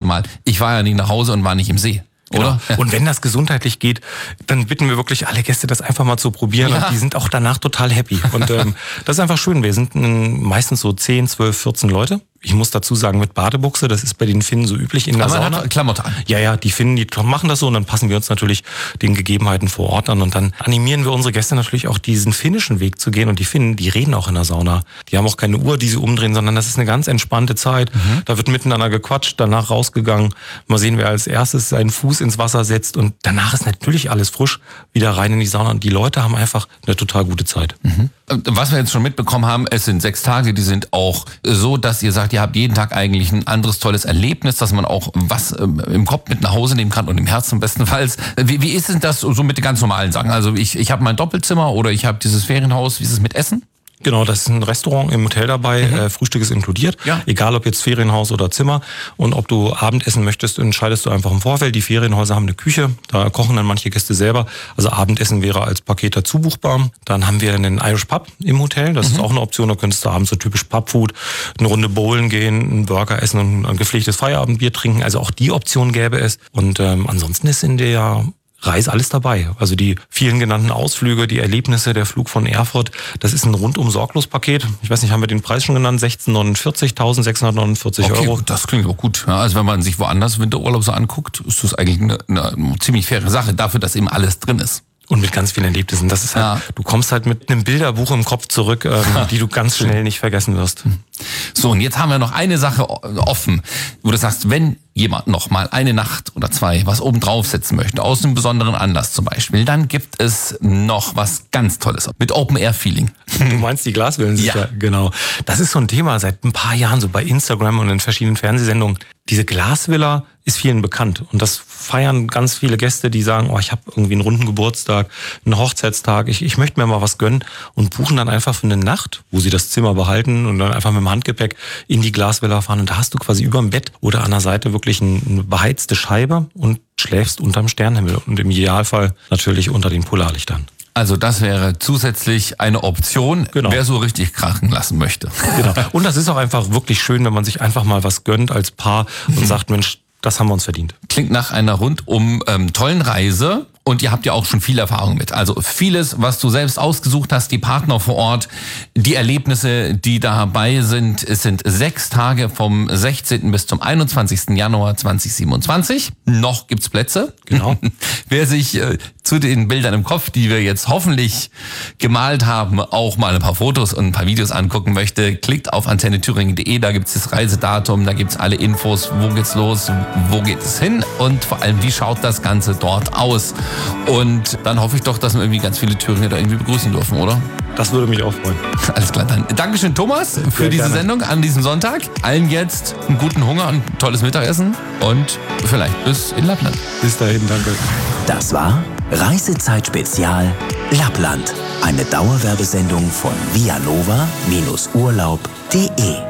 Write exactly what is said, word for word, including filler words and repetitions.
mal, ich war ja nicht nach Hause und war nicht im See. Oder? Genau. Und wenn das gesundheitlich geht, dann bitten wir wirklich alle Gäste, das einfach mal zu probieren. Ja. Und die sind auch danach total happy. Und ähm, das ist einfach schön. Wir sind ähm, meistens so zehn, zwölf, vierzehn Leute. Ich muss dazu sagen, mit Badebuchse, das ist bei den Finnen so üblich in der Aber Sauna. man hat Klamotte an. Ja, ja, die Finnen, die machen das so und dann passen wir uns natürlich den Gegebenheiten vor Ort an und dann animieren wir unsere Gäste natürlich auch diesen finnischen Weg zu gehen und die Finnen, die reden auch in der Sauna. Die haben auch keine Uhr, die sie umdrehen, sondern das ist eine ganz entspannte Zeit. Mhm. Da wird miteinander gequatscht, danach rausgegangen. Mal sehen, wer als erstes seinen Fuß ins Wasser setzt und danach ist natürlich alles frisch, wieder rein in die Sauna und die Leute haben einfach eine total gute Zeit. Mhm. Was wir jetzt schon mitbekommen haben, es sind sechs Tage, die sind auch so, dass ihr sagt, ihr habt jeden Tag eigentlich ein anderes tolles Erlebnis, dass man auch was im Kopf mit nach Hause nehmen kann und im Herzen bestenfalls. Wie, wie ist denn das so mit den ganz normalen Sachen? Also ich, ich habe mein Doppelzimmer oder ich habe dieses Ferienhaus, wie ist es mit Essen? Genau, das ist ein Restaurant im Hotel dabei, mhm. äh, Frühstück ist inkludiert, ja. Egal ob jetzt Ferienhaus oder Zimmer und ob du Abendessen möchtest, entscheidest du einfach im Vorfeld. Die Ferienhäuser haben eine Küche, da kochen dann manche Gäste selber, also Abendessen wäre als Paket dazu buchbar. Dann haben wir einen Irish Pub im Hotel, das mhm. ist auch eine Option, da könntest du abends so typisch Pubfood, eine Runde bowlen gehen, einen Burger essen und ein gepflegtes Feierabendbier trinken, also auch die Option gäbe es und ähm, ansonsten ist in der Reise alles dabei. Also die vielen genannten Ausflüge, die Erlebnisse, der Flug von Erfurt, das ist ein rundum sorglos Paket. Ich weiß nicht, haben wir den Preis schon genannt? sechzehnhundertneunundvierzig, tausendsechshundertneunundvierzig okay, Euro. Gut, das klingt auch gut. Ja, also wenn man sich woanders Winterurlaub so anguckt, ist das eigentlich eine, eine ziemlich faire Sache dafür, dass eben alles drin ist. Und mit ganz vielen Erlebnissen. Das ist halt, ja. Du kommst halt mit einem Bilderbuch im Kopf zurück, ähm, die du ganz schnell nicht vergessen wirst. So, und jetzt haben wir noch eine Sache offen, wo du sagst, wenn jemand noch mal eine Nacht oder zwei was oben draufsetzen möchte, aus einem besonderen Anlass zum Beispiel, dann gibt es noch was ganz Tolles mit Open-Air-Feeling. Du meinst die Glasvillen? Ja. Genau. Das ist so ein Thema seit ein paar Jahren, so bei Instagram und in verschiedenen Fernsehsendungen. Diese Glasvilla ist vielen bekannt und das feiern ganz viele Gäste, die sagen, oh, ich habe irgendwie einen runden Geburtstag, einen Hochzeitstag, ich, ich möchte mir mal was gönnen und buchen dann einfach für eine Nacht, wo sie das Zimmer behalten und dann einfach mit dem Handgepäck in die Glasvilla fahren und da hast du quasi über dem Bett oder an der Seite wirklich eine beheizte Scheibe und schläfst unterm Sternenhimmel und im Idealfall natürlich unter den Polarlichtern. Also das wäre zusätzlich eine Option, genau. Wer so richtig krachen lassen möchte. Genau. Und das ist auch einfach wirklich schön, wenn man sich einfach mal was gönnt als Paar und sagt, Mensch, das haben wir uns verdient. Klingt nach einer rundum ähm, tollen Reise. Und ihr habt ja auch schon viel Erfahrung mit. Also vieles, was du selbst ausgesucht hast, die Partner vor Ort, die Erlebnisse, die dabei sind. Es sind sechs Tage vom sechzehnten bis zum einundzwanzigsten Januar zweitausendsiebenundzwanzig. Noch gibt's Plätze. Genau. Wer sich äh, zu den Bildern im Kopf, die wir jetzt hoffentlich gemalt haben, auch mal ein paar Fotos und ein paar Videos angucken möchte, klickt auf antenne thüringen punkt de. Da gibt's das Reisedatum, da gibt's alle Infos, wo geht's los, wo geht es hin und vor allem, wie schaut das Ganze dort aus. Und dann hoffe ich doch, dass wir irgendwie ganz viele Thüringer da irgendwie begrüßen dürfen, oder? Das würde mich auch freuen. Alles klar, dann Dankeschön, Thomas, für Sehr diese gerne. Sendung an diesem Sonntag. Allen jetzt einen guten Hunger und ein tolles Mittagessen und vielleicht bis in Lappland. Bis dahin, danke. Das war Reisezeit Spezial Lappland. Eine Dauerwerbesendung von vianova Urlaub punkt de.